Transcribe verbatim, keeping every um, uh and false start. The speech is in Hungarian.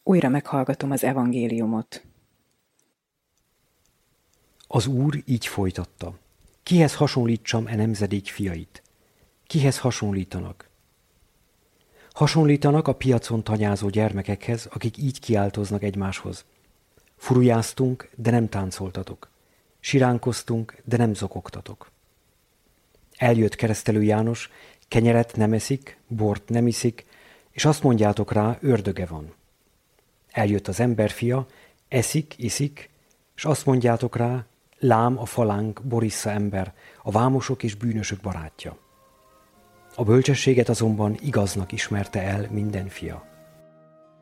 Újra meghallgatom az evangéliumot. Az Úr így folytatta. Kihez hasonlítsam e nemzedék fiait? Kihez hasonlítanak? Hasonlítanak a piacon tanyázó gyermekekhez, akik így kiáltoznak egymáshoz. Furujáztunk, de nem táncoltatok. Siránkoztunk, de nem zokogtatok. Eljött Keresztelő János, kenyeret nem eszik, bort nem iszik, és azt mondjátok rá, ördöge van. Eljött az emberfia, eszik, iszik, és azt mondjátok rá, lám a falánk, Borissza ember, a vámosok és bűnösök barátja. A bölcsességet azonban igaznak ismerte el minden fia.